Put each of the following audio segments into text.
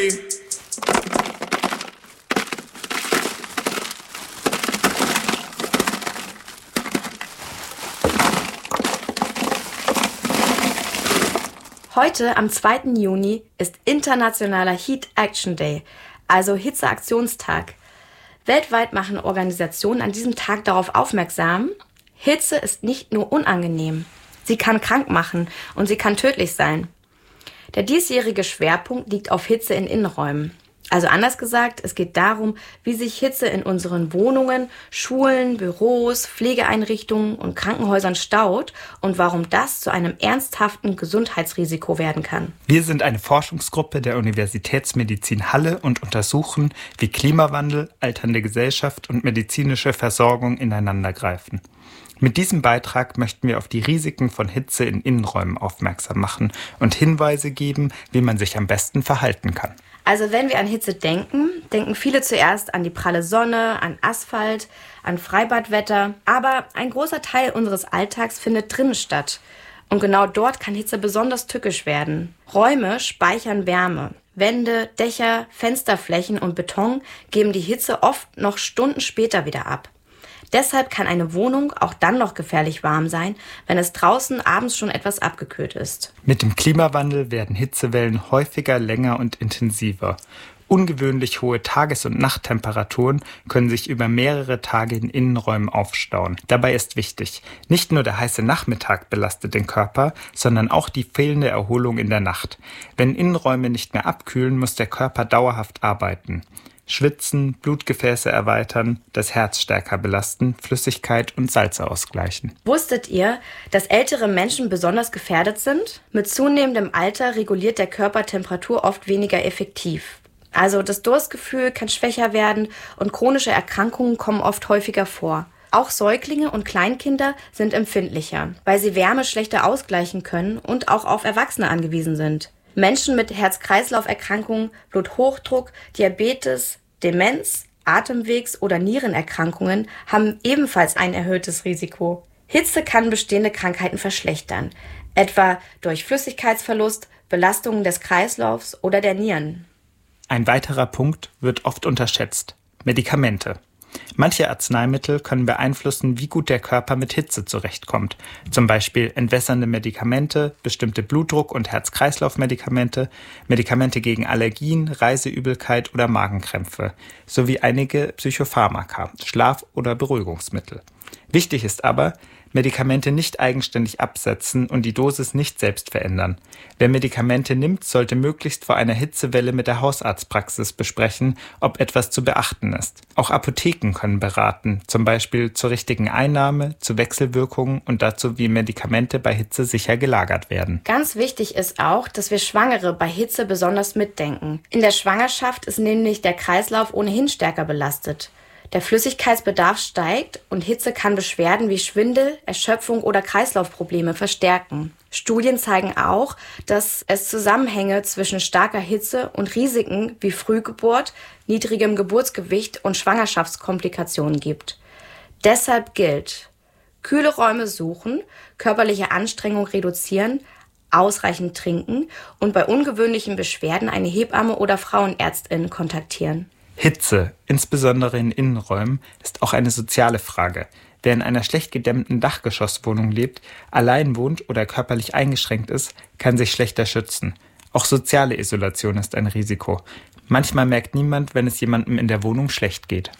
Heute, am 2. Juni, ist Internationaler Heat Action Day, also Hitzeaktionstag. Weltweit machen Organisationen an diesem Tag darauf aufmerksam, Hitze ist nicht nur unangenehm, sie kann krank machen und sie kann tödlich sein. Der diesjährige Schwerpunkt liegt auf Hitze in Innenräumen. Also anders gesagt, es geht darum, wie sich Hitze in unseren Wohnungen, Schulen, Büros, Pflegeeinrichtungen und Krankenhäusern staut und warum das zu einem ernsthaften Gesundheitsrisiko werden kann. Wir sind eine Forschungsgruppe der Universitätsmedizin Halle und untersuchen, wie Klimawandel, alternde Gesellschaft und medizinische Versorgung ineinandergreifen. Mit diesem Beitrag möchten wir auf die Risiken von Hitze in Innenräumen aufmerksam machen und Hinweise geben, wie man sich am besten verhalten kann. Also wenn wir an Hitze denken, denken viele zuerst an die pralle Sonne, an Asphalt, an Freibadwetter. Aber ein großer Teil unseres Alltags findet drinnen statt. Und genau dort kann Hitze besonders tückisch werden. Räume speichern Wärme. Wände, Dächer, Fensterflächen und Beton geben die Hitze oft noch Stunden später wieder ab. Deshalb kann eine Wohnung auch dann noch gefährlich warm sein, wenn es draußen abends schon etwas abgekühlt ist. Mit dem Klimawandel werden Hitzewellen häufiger, länger und intensiver. Ungewöhnlich hohe Tages- und Nachttemperaturen können sich über mehrere Tage in Innenräumen aufstauen. Dabei ist wichtig, nicht nur der heiße Nachmittag belastet den Körper, sondern auch die fehlende Erholung in der Nacht. Wenn Innenräume nicht mehr abkühlen, muss der Körper dauerhaft arbeiten. Schwitzen, Blutgefäße erweitern, das Herz stärker belasten, Flüssigkeit und Salze ausgleichen. Wusstet ihr, dass ältere Menschen besonders gefährdet sind? Mit zunehmendem Alter reguliert der Körper Temperatur oft weniger effektiv. Also das Durstgefühl kann schwächer werden und chronische Erkrankungen kommen oft häufiger vor. Auch Säuglinge und Kleinkinder sind empfindlicher, weil sie Wärme schlechter ausgleichen können und auch auf Erwachsene angewiesen sind. Menschen mit Herz-Kreislauf-Erkrankungen, Bluthochdruck, Diabetes, Demenz, Atemwegs- oder Nierenerkrankungen haben ebenfalls ein erhöhtes Risiko. Hitze kann bestehende Krankheiten verschlechtern, etwa durch Flüssigkeitsverlust, Belastungen des Kreislaufs oder der Nieren. Ein weiterer Punkt wird oft unterschätzt: Medikamente. Manche Arzneimittel können beeinflussen, wie gut der Körper mit Hitze zurechtkommt. Zum Beispiel entwässernde Medikamente, bestimmte Blutdruck- und Herz-Kreislauf-Medikamente, Medikamente gegen Allergien, Reiseübelkeit oder Magenkrämpfe, sowie einige Psychopharmaka, Schlaf- oder Beruhigungsmittel. Wichtig ist aber, Medikamente nicht eigenständig absetzen und die Dosis nicht selbst verändern. Wer Medikamente nimmt, sollte möglichst vor einer Hitzewelle mit der Hausarztpraxis besprechen, ob etwas zu beachten ist. Auch Apotheken können beraten, zum Beispiel zur richtigen Einnahme, zu Wechselwirkungen und dazu, wie Medikamente bei Hitze sicher gelagert werden. Ganz wichtig ist auch, dass wir Schwangere bei Hitze besonders mitdenken. In der Schwangerschaft ist nämlich der Kreislauf ohnehin stärker belastet. Der Flüssigkeitsbedarf steigt und Hitze kann Beschwerden wie Schwindel, Erschöpfung oder Kreislaufprobleme verstärken. Studien zeigen auch, dass es Zusammenhänge zwischen starker Hitze und Risiken wie Frühgeburt, niedrigem Geburtsgewicht und Schwangerschaftskomplikationen gibt. Deshalb gilt: kühle Räume suchen, körperliche Anstrengung reduzieren, ausreichend trinken und bei ungewöhnlichen Beschwerden eine Hebamme oder Frauenärztin kontaktieren. Hitze, insbesondere in Innenräumen, ist auch eine soziale Frage. Wer in einer schlecht gedämmten Dachgeschosswohnung lebt, allein wohnt oder körperlich eingeschränkt ist, kann sich schlechter schützen. Auch soziale Isolation ist ein Risiko. Manchmal merkt niemand, wenn es jemandem in der Wohnung schlecht geht.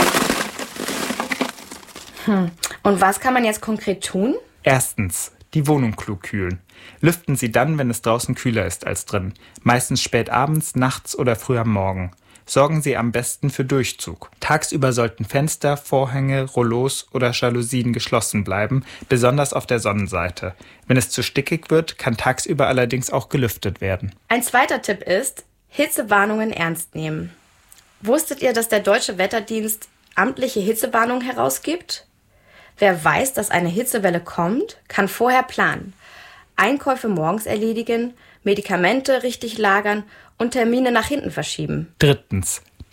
Und was kann man jetzt konkret tun? Erstens, die Wohnung klug kühlen. Lüften Sie dann, wenn es draußen kühler ist als drin. Meistens spät abends, nachts oder früh am Morgen. Sorgen Sie am besten für Durchzug. Tagsüber sollten Fenster, Vorhänge, Rollos oder Jalousien geschlossen bleiben, besonders auf der Sonnenseite. Wenn es zu stickig wird, kann tagsüber allerdings auch gelüftet werden. Ein zweiter Tipp ist: Hitzewarnungen ernst nehmen. Wusstet ihr, dass der Deutsche Wetterdienst amtliche Hitzewarnungen herausgibt? Wer weiß, dass eine Hitzewelle kommt, kann vorher planen. Einkäufe morgens erledigen, Medikamente richtig lagern und Termine nach hinten verschieben. Drittens,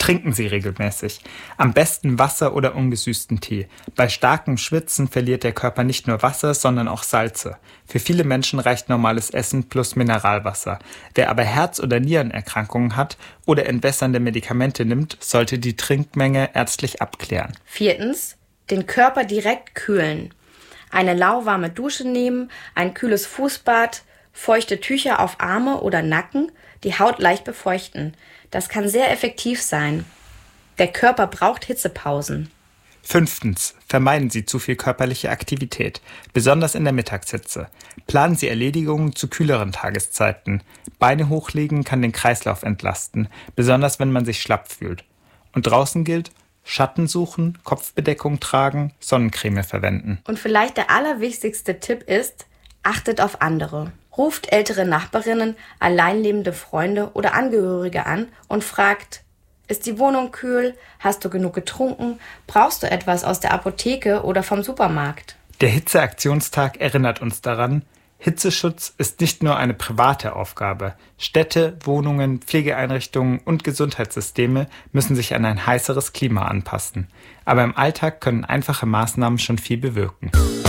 Trinken Sie regelmäßig. Am besten Wasser oder ungesüßten Tee. Bei starkem Schwitzen verliert der Körper nicht nur Wasser, sondern auch Salze. Für viele Menschen reicht normales Essen plus Mineralwasser. Wer aber Herz- oder Nierenerkrankungen hat oder entwässernde Medikamente nimmt, sollte die Trinkmenge ärztlich abklären. 4. Den Körper direkt kühlen. Eine lauwarme Dusche nehmen, ein kühles Fußbad, feuchte Tücher auf Arme oder Nacken, die Haut leicht befeuchten. Das kann sehr effektiv sein. Der Körper braucht Hitzepausen. 5. Vermeiden Sie zu viel körperliche Aktivität, besonders in der Mittagshitze. Planen Sie Erledigungen zu kühleren Tageszeiten. Beine hochlegen kann den Kreislauf entlasten, besonders wenn man sich schlapp fühlt. Und draußen gilt: Schatten suchen, Kopfbedeckung tragen, Sonnencreme verwenden. Und vielleicht der allerwichtigste Tipp ist: Achtet auf andere. Ruft ältere Nachbarinnen, alleinlebende Freunde oder Angehörige an und fragt: Ist die Wohnung kühl? Hast du genug getrunken? Brauchst du etwas aus der Apotheke oder vom Supermarkt? Der Hitzeaktionstag erinnert uns daran: Hitzeschutz ist nicht nur eine private Aufgabe. Städte, Wohnungen, Pflegeeinrichtungen und Gesundheitssysteme müssen sich an ein heißeres Klima anpassen. Aber im Alltag können einfache Maßnahmen schon viel bewirken.